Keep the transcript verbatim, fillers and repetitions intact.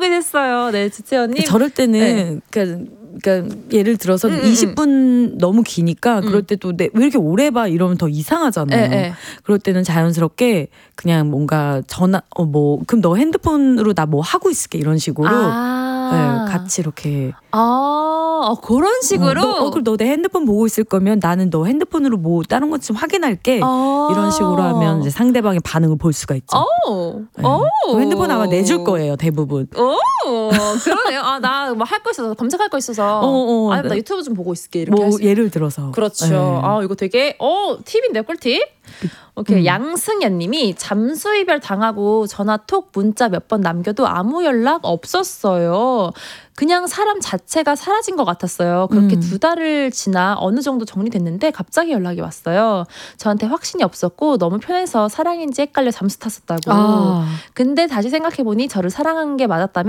나오게 됐어요. 네, 주채연님. 저럴 때는 네. 그러니까, 그러니까 예를 들어서 음, 이십 분 음. 너무 기니까 음. 그럴 때 또 왜 이렇게 오래 봐 이러면 더 이상하잖아요. 네, 네. 그럴 때는 자연스럽게 그냥 뭔가 전화 어 뭐 그럼 너 핸드폰으로 나 뭐 하고 있을게 이런 식으로 아. 네, 같이 이렇게 아 그런 식으로 어, 너, 어, 그럼 너 내 핸드폰 보고 있을 거면 나는 너 핸드폰으로 뭐 다른 것 좀 확인할게 아. 이런 식으로 하면 이제 상대방의 반응을 볼 수가 있죠. 오. 네. 오. 핸드폰 아마 내줄 거예요 대부분. 오 그러네요. 아 나 뭐 할 거 있어서 검색할 거 있어서 어, 어, 아 나 유튜브 좀 보고 있을게 이렇게 뭐 예를 들어서 그렇죠. 네. 아 이거 되게 어 팁인데요 꿀팁. 오케이 음. 양승연님이 잠수 이별 당하고 전화 톡 문자 몇 번 남겨도 아무 연락 없었어요. 그냥 사람 자체가 사라진 것 같았어요. 그렇게 음. 두 달을 지나 어느 정도 정리됐는데 갑자기 연락이 왔어요. 저한테 확신이 없었고 너무 편해서 사랑인지 헷갈려 잠수 탔었다고. 아. 근데 다시 생각해보니 저를 사랑한 게 맞았다면